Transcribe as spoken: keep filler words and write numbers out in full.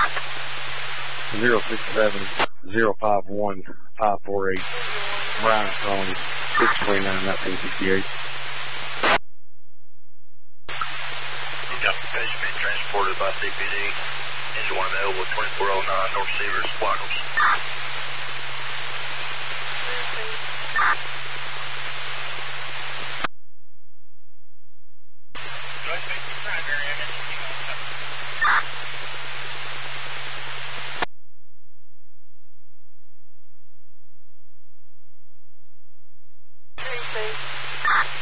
zero six seven zero five one five four eight. Brian Strong, six twenty-nine nineteen sixty-eight. Documentation being transported by C P D. Engine one available twenty-four oh nine North Severs, Waggles.